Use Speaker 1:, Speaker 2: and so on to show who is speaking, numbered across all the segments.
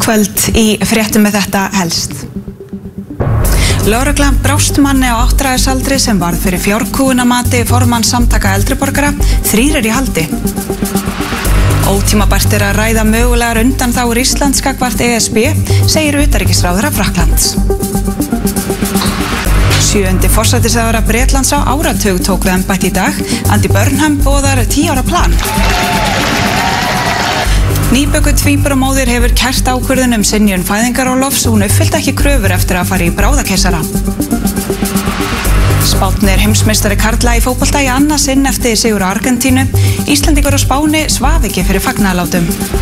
Speaker 1: Kvöld í fréttum með þetta helst. Lögreglan brást manni á 8 ára aldri sem varð fyrir fjárkúgunarmati formanns samtaka eldri borgara, 3 í haldi. Ótímabært að ræða mögulegar undanþágur Íslands gagnvart ESB, segir utanríkisráðherra Frakklands. 7. forsætisráðherra Bretlands á áratug tók við embætti í dag. Andy Burnham boðar 10 ára plan. Nýbökuð tvíburamóðir hefur kært ákvörðun synjun fæðingarorlofs. Hún uppfyllti ekki kröfur eftir að fara í bráðakeisara. Spánn heimsmeistari karla í fótbolta í annað sinn eftir sigur á Argentínu. Íslendingur á Spáni svaf ekki fyrir fagnaðarlátum.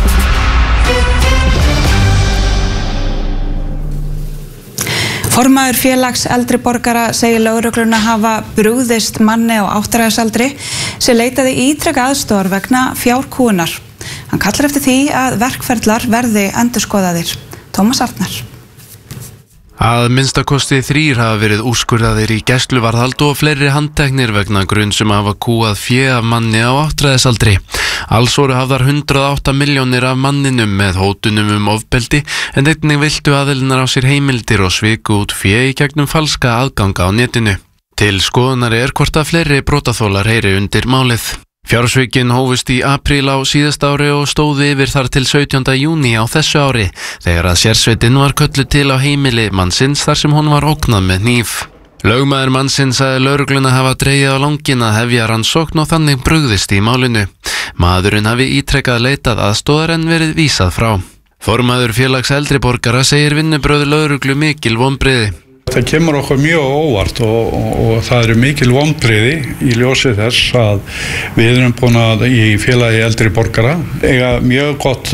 Speaker 1: Formaður félags eldri borgara segir lögregluna hafa brugðist manni á 8 ára aldri sem leitaði ítrekað aðstoðar vegna fjárkúgunar. Hann kallar eftir því að verkferlar verði endurskoðaðir. Tómas Arnar.
Speaker 2: Að minnstakosti 3 hafa verið úrskurðaðir í gæsluvarðhald og fleiri handteknir vegna grunns sem hafa kúgað fé af manni á 8 ára aldri. Alls voru hafðar 108 milljónir af manninum með hótunum ofbeldi en einnig viltu aðilinnar á sér heimildir og sviku út fé í gegnum falska aðganga á netinu. Til skoðunar hvort að fleiri brotaþolar heyri undir málið. Fjársvikin hófust í apríl á síðasta ári og stóðu yfir þar til 17. júní á þessu ári þegar að sérsveitin var kölluð til á heimili mannsins þar sem hún var ógnað með hníf. Lögmaður mannsins sagði lögregluna hafa dregið á langinn að hefja rannsókn og þannig brugðist í málinu. Maðurinn hafi ítrekað leitað aðstoðar en verið vísað frá. Formaður félags eldri borgara segir vinnubrögð lögreglu mikil vonbrigði.
Speaker 3: Það kemur okkur mjög óvart og það eru mikil vonbrigði í ljósi þess að við erum búin að í félagi eldri borgara eiga mjög gott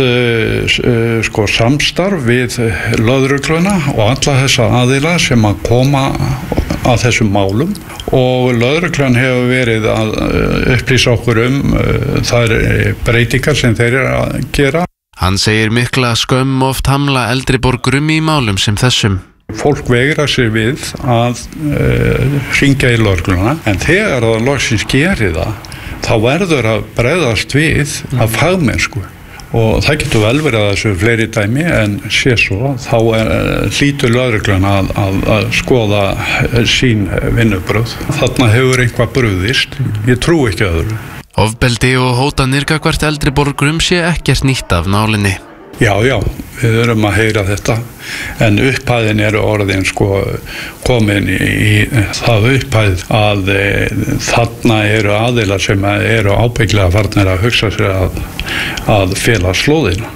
Speaker 3: samstarf við lögregluna og alla þessa aðila sem að koma að þessum málum og lögreglan hefur verið að upplýsa okkur þær breytingar sem þeir eru að gera.
Speaker 2: Hann segir mikla skömm oft hamla eldri borgurum í málum sem þessum.
Speaker 3: Fólk veigra sér við að hringja í lögregluna en þegar það loksins gerir það þá verður að bregðast við af fagmennsku og það getur vel verið að þessu fleiri dæmi en sé svo þá hlýtur lögregluna að skoða sín vinnubrögð. Þarna hefur eitthvað brugðist, ég trú ekki öðru.
Speaker 2: Ofbeldi og hótanir gagnvart eldri borgurum sé ekkert nýtt af nálinni.
Speaker 3: Já, við erum að heyra þetta en upphæðin orðin komin í það upphæð að þarna eru aðilar sem eru ábyggilega farnir að hugsa sér að fela slóðina.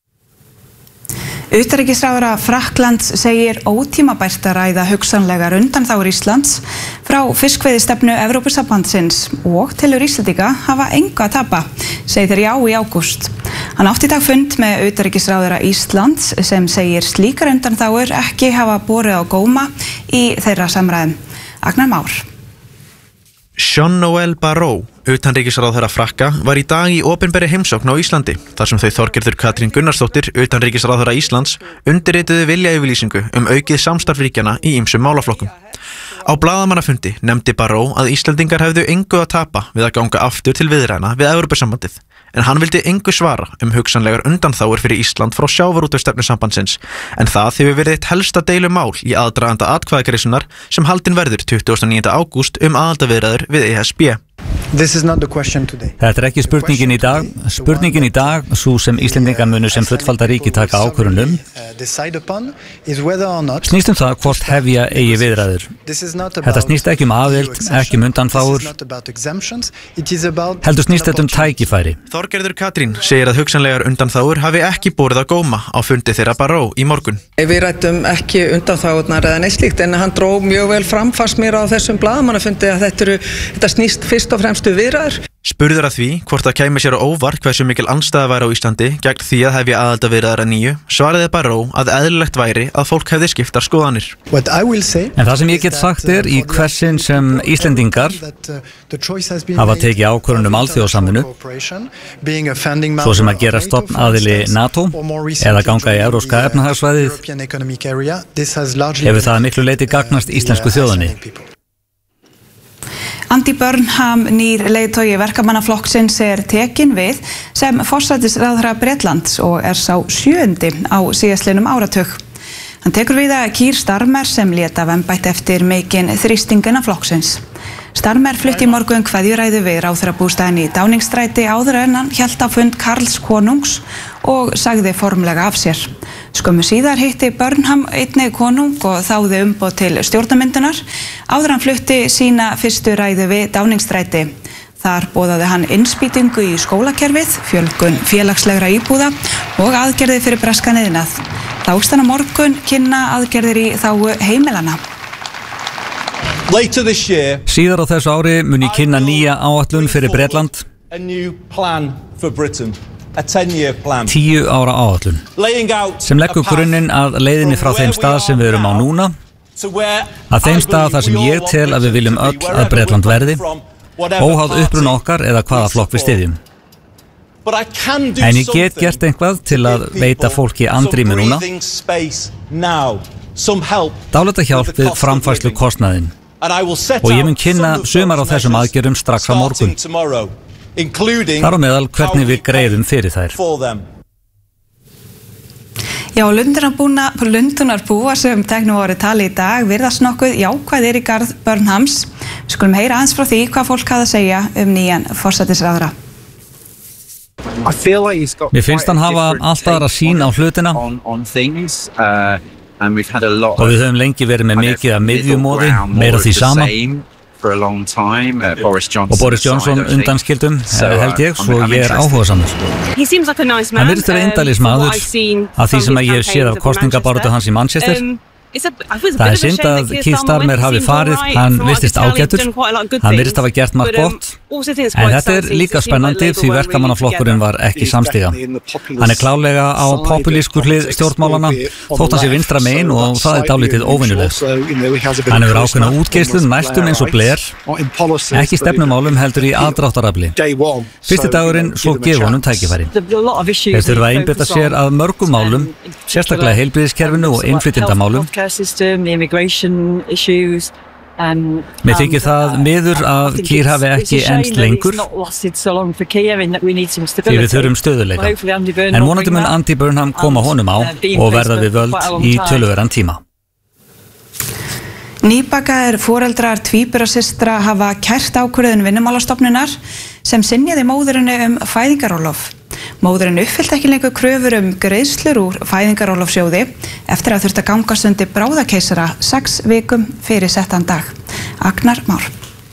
Speaker 1: Utanríkisráðherra Frakklands segir ótímabært að ræða hugsanlegar undanþágur Íslands frá fiskveiðistefnu Evrópusambandsins og telur Íslendinga hafa engu að tapa, segir þeir já í ágúst. Hann átti í dag fund með utanríkisráðherra Íslands sem segir slíkar undanþágur ekki hafa borið á góma í þeirra samræðum. Agnar Már.
Speaker 4: Jean-Noël Barrot, utanríkisráðherra Frakka, var í dag í opinberri heimsókn á Íslandi, þar sem þau Þorgerður Katrín Gunnarsdóttir, utanríkisráðherra Íslands, undirrituðu viljayfirlýsingu aukið samstarf ríkjanna í ýmsum málaflokkum. Á blaðamannafundi nefndi Barrot að Íslendingar hefðu engu að tapa við að ganga aftur til viðræðna við Evrópusambandið, en hann vildi engu svara hugsanlegar undanþágur fyrir Ísland frá sjávarútvegsstefnu sambandsins, en það hefur verið eitt helsta deilumál í aðdraganda atkvæðagreiðslunnar sem haldin verður 29. ágúst aðildarviðræður við ESB.
Speaker 5: Þetta ekki spurningin í dag. Spurningin í dag, svo sem Íslendingar munu sem fullvalda ríki taka ákvörðun snýst það hvort hefja eigi viðræður. Þetta snýst ekki aðild, ekki undanþágur, heldur snýst þetta tækifæri.
Speaker 4: Þorgerður Katrín segir að hugsanlegar undanþágur hafi ekki borið á góma á fundi þeirra Barrot í morgun.
Speaker 6: Við ræddum ekki undanþágurnar eða neitt slíkt en hann dró mjög vel fram fannst mér á þessum blaðamannafundi að þetta snýst fyrst og fremst viðræður.
Speaker 4: Spurður að því hvort það kæmi sér á óvart hversu mikil andstæða væri á Íslandi gegn því að hefja aðildarviðræður að nýju, svaraði Barrot að eðlilegt væri að fólk hefði skiptar skoðanir.
Speaker 5: En það sem ég get sagt í hversin sem Íslendingar hafa tekið ákvörðun alþjóðasamvinnu, svo sem að gera stofnaðili NATO eða ganga í Evrópska efnahagssvæðið, hefur það miklu leyti gagnast íslensku þjóðinni.
Speaker 1: Andy Burnham, nýr leiðtogi verkamannaflokksins, tekinn við sem forsætisráðherra Bretlands og sá 7. á síðastliðnum áratug. Hann tekur við að Keir Starmer sem lét af embætti eftir mikinn þrýsting innan flokksins. Starmer flutti í morgun kveðjuræðu við ráðherrabústaðinn í Downingstræti áður en hann hélt á fund Karls konungs og sagði formlega af sér. Skömmu síðar hitti Burnham einnig konung og þáði umboð til stjórnarmyndunar áður hann flutti sína fyrstu ræðu við Downingstræti. Þar boðaði hann innspýtingu í skólakerfið, fjölgun félagslegra íbúða og aðgerðir fyrir breskan iðnað. Þá hyggst hann á morgun kynna aðgerðir í þágu heimilana.
Speaker 5: Síðar á þessu ári mun ég kynna nýja áætlun fyrir Bretland. 10 ára áætlun sem leggur grunninn að leiðinni frá þeim stað sem við erum á núna að þeim stað þar sem ég tel að við viljum öll að Bretland verði, óháð uppruna okkar eða hvaða flokk við styðjum. En ég get gert eitthvað til að veita fólki andrými núna, dálítið hjálp við framfærslu kostnaðinn, og ég mun kynna sumar á þessum aðgerðum strax á morgun. Þar á meðal hvernig við greiðum fyrir þær.
Speaker 1: Já, Lundunarbúar sem teknu voru tali í dag virðast nokkuð jákvæðir í garð Burnhams. Við skulum heyra aðeins frá því hvað fólk hafði að segja nýjan forsætisráðherra.
Speaker 5: Mér finnst hann hafa allt aðra sýn á hlutina og við höfum lengi verið með mikið af miðjumóði, meira því sama. Og Boris Johnson undanskildum, held ég, svo ég áhugasamur. Hann virðist vera indælismadur af því sem ég hef séð af kosningabaráttu hans í Manchester. Það synd að Keir Starmer hafi farið, hann virtist ágætur, hann virðist hafa gert margt gott, en þetta líka spennandi því verkamannaflokkurinn var ekki samstiga. Hann klálega á populísku hlið stjórnmálana, þótt hann sé vinstra megin og það dálítið óvenjulegt. Hann hefur ákveðna útgeislun næstum eins og Blair, ekki stefnumálum heldur í aðdráttarafli. Fyrsti dagurinn svo gefur honum tækifæri. Þeir þurfa að einbeita sér að mörgum málum, sérstaklega heilbrigðiskerfinu og innflytjendamálum. Mér þykir það miður að Keir hafi ekki enst lengur því við þurfum stöðuleika, en vonandi mun Andy Burnham koma honum á og verða við völd í töluverðan tíma.
Speaker 1: Nýbakaðir foreldrar tvíburasystra hafa kært ákvörðun Vinnumálastofnunar sem synjaði móðurinni fæðingarorlof. Móðurinn uppfyllt ekki lengur kröfur greiðslur úr fæðingarorlofssjóði eftir að þurfti að gangast undir bráðakeisara 6 vikum fyrir settan dag. Agnar Már.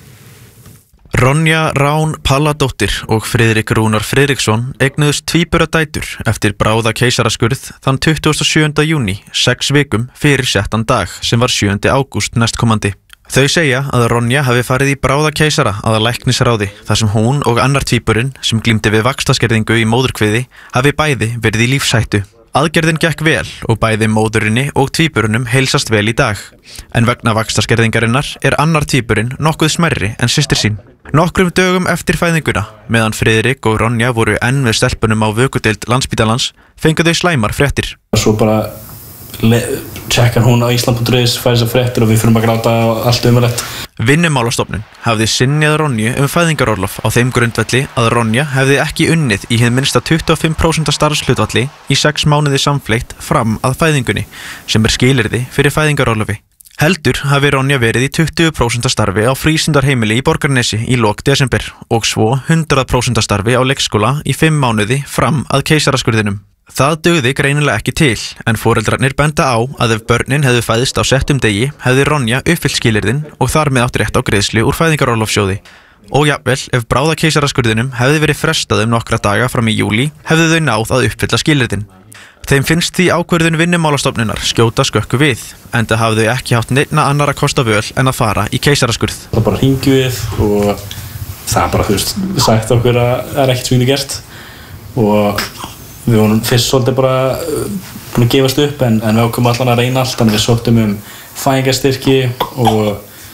Speaker 4: Ronja Rán Palladóttir og Friðrik Rúnar Friðriksson eignuðust tvíburadætur eftir bráðakeisaraskurð þann 27. júní, 6 vikum fyrir settan dag sem var 7. ágúst næstkomandi. Þau segja að Ronja hafi farið í bráðakeisara að læknisráði þar sem hún og annar tvíburinn sem glímdi við vaxtaskerðingu í móðurkviði hafi bæði verið í lífshættu. Aðgerðin gekk vel og bæði móðurinni og tvíburunum heilsast vel í dag. En vegna vaxtaskerðingarinnar annar tvíburinn nokkuð smærri en systir sín. Nokkrum dögum eftir fæðinguna, meðan Friðrik og Ronja voru enn við stelpunum á vökudeild Landspítalans, fengu þau slæmar fréttir.
Speaker 7: Svo bara tjekkar hún á Ísland.is, fær þessar fréttir og við fyrir að gráta allt umrætt.
Speaker 4: Vinnumálastofnun hafði synjað Ronju fæðingarorlof á þeim grundvelli að Ronja hefði ekki unnið í hið minnsta 25% starfshlutvalli í 6 mánuði samfleytt fram að fæðingunni, sem skilyrði fyrir fæðingarorlofi. Heldur hafi Ronja verið í 20% starfi á frístundarheimili í Borgarnesi í lok desember og svo 100% starfi á leikskóla í 5 mánuði fram að keisaraskurðinum. Það dugði greinilega ekki til, en foreldrarnir benda á að ef börnin hefðu fæðist á settum degi hefði Ronja uppfyllt skilyrðin og þar með átt rétt á greiðslu úr fæðingarorlofssjóði. Og jafnvel, ef bráðakeisaraskurðinum hefði verið frestað nokkra daga fram í júlí, hefðu þau náð að uppfylla skilyrðin. Þeim finnst því ákvörðun Vinnumálastofnunar skjóta skökku við, enda hafðu þau ekki haft neinna annara kosta völ en að fara í keisaraskurð.
Speaker 7: Það bara hringjum við og það bara, sagt okkur að það ekkert sem við gert og við vorum fyrst svolítið bara búin að gefast upp en við ákveðum allan að reyna allt, þannig við sóttum fæðingarstyrki og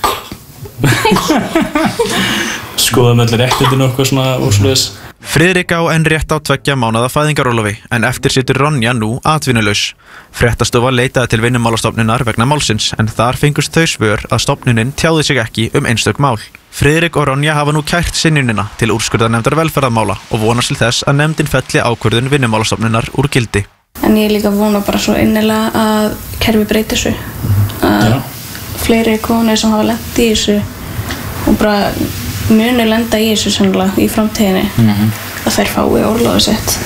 Speaker 7: skoðum öll réttindin og svoleiðis.
Speaker 4: Friðrik á enn rétt á 2 mánaða fæðingarorlofi en eftir situr Ronja nú atvinnulaus. Fréttastofa leitaði til Vinnumálastofnunar vegna málsins en þar fengust þau svör að stofnunin tjáði sig ekki einstök mál. Friðrik og Ronja hafa nú kært synjunina til úrskurðarnefndar velferðarmála og vonast til þess að nefndin felli ákvörðun Vinnumálastofnunar úr gildi.
Speaker 8: En ég líka vona bara svo innilega að kerfi breyti þessu. Að fleiri konur sem hafa lent í þessu og bara munu lenda í þessu sannlega í framtíðinni að þær fái orlofið sitt.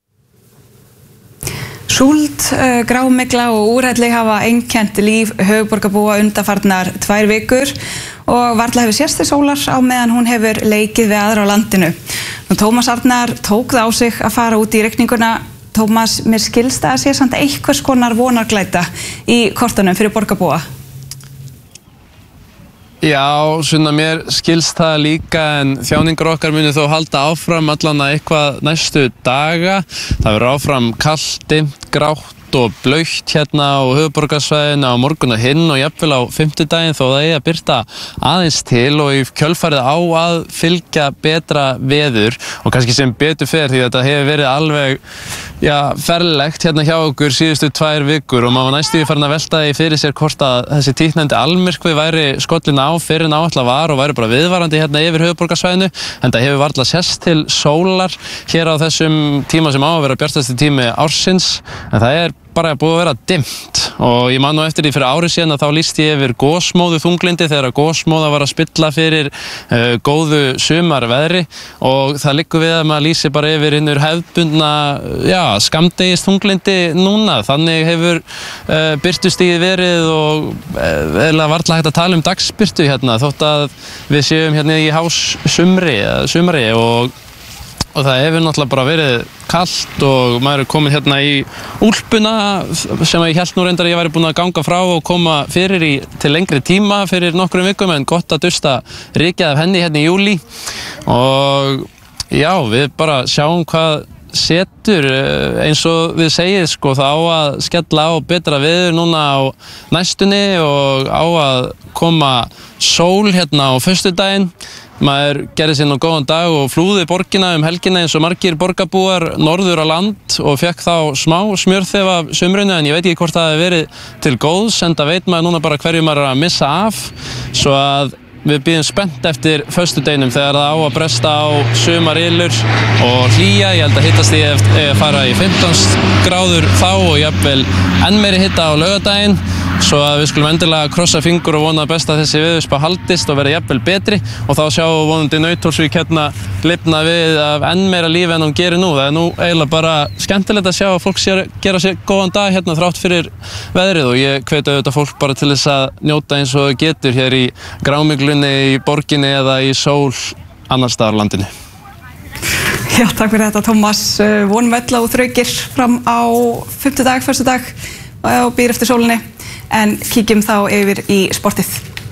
Speaker 1: Súld, grámygla og úrhelli hafa einkennt líf höfuðborgarbúa undanfarnar 2 vikur og varla hefur sést til sólar á meðan hún hefur leikið við aðra á landinu. Tómas Arnar tók það á sig að fara út í rigninguna. Tómas, mér skilst að sé samt einhvers konar vonarglæta í kortunum fyrir borgarbúa.
Speaker 2: Já, svona mér skilst það líka en þjáningar okkar muni þó halda áfram allan að eitthvað næstu daga. Það verður áfram kalt, dimmt, grátt og blautt hérna á höfuðborgarsvæðinu á morgun og hinn og jafnvel á fimmtudaginn þó það eigi að birta aðeins til og í kjölfarið á að fylgja betra veður og kannski sem betur fer því þetta hefur verið alveg ferlegt hérna hjá okkur síðustu 2 vikur og maður var næstu farin að velta því fyrir sér hvort að þessi títtnefndi almyrkvi væri skollin á fyrir en áætla var og væri bara viðvarandi hérna yfir höfuðborgarsvæðinu en það hefur varla sést til sólar hér á þessum tíma sem á að vera bjartasti tími ársins en það er bara búið að vera dimmt og ég man nú eftir því fyrir ári síðan að þá lýsti ég yfir gosmóðu þunglindi þegar gosmóða var að spilla fyrir góðu sumarveðri og það liggur við að maður lýsi bara yfir innur hefðbundna skammdegis þunglindi núna þannig hefur birtustigið verið og eða varla hægt að tala dagsbirtu hérna þótt að við séum hérna í sumri og það hefur náttúrulega bara verið kalt og maður er komin hérna í úlpuna sem ég hélt nú reyndar að ég væri búin að ganga frá og koma fyrir til lengri tíma fyrir nokkrum vikum en gott að dusta rykið af henni hérna í júlí og já, við bara sjáum hvað setur eins og við segið sko það á að skella á betra veður núna á næstunni og á að koma sól hérna á föstudaginn. Maður gerði sér nú góðan dag og flúði borgina helgina eins og margir borgarbúar norður á land og fekk þá smá smjörþef af sumrinu en ég veit ekki hvort það hefur verið til góðs en það veit maður núna bara hverju maður er að missa af svo að við bíðum spennt eftir föstudeginum þegar það á að bresta á sumarilur og hlýja, ég held að hittast því að fara í 15 gráður þá og jafnvel enn meiri hitta á laugardaginn svo að við skulum endilega krossa fingur og vona best að þessi veðurspá haldist og verði jafnvel betri og þá sjáum við vonandi Nauthólsvík hérna lifna við af enn meira lífi en hún gerir nú. Það er nú eiginlega bara skemmtilegt að sjá að fólk gera sér góðan dag hérna þrátt fyrir veðrið og ég hvet auðvitað fólk bara til þess að njóta eins og getur hér í grámiglunni, í borginni eða í sól annars staðar á landinu.
Speaker 1: Já, takk fyrir þetta Tómas. Vonum öll á þraukir fram á fimmtudag, föstudag og býr eftir sólinni. En kíkjum þá yfir í sportið.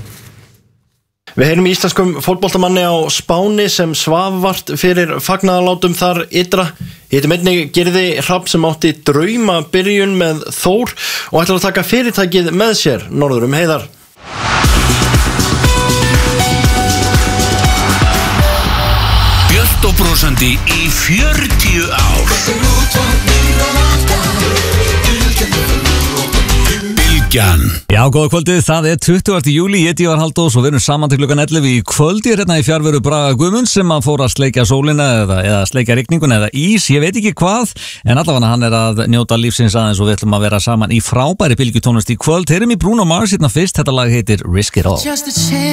Speaker 9: Við heyrum íslenskum fótboltamanni á Spáni sem svaf vart fyrir fagnaðarlátum þar ytra. Hittum einnig Gyrði Hrafn sem átti drauma byrjun með Þór og ætlar að taka fyrirtækið með sér norður heiðar.
Speaker 10: Björt og brósandi í 40 ár.
Speaker 5: Já, góða kvöldið, það er 20. júlí, ég var Halldórs og við erum saman til klukkan 11 í kvöldi hérna í fjarveru Braga Guðmunds sem að fór að sleikja sólina eða sleikja rigninguna eða ís, ég veit ekki hvað en allavega hann er að njóta lífsins aðeins og við ætlum að vera saman í frábæri bylgjutónlist í kvöld. Heyrum í Bruno Mars hérna fyrst, þetta lag heitir Risk It All.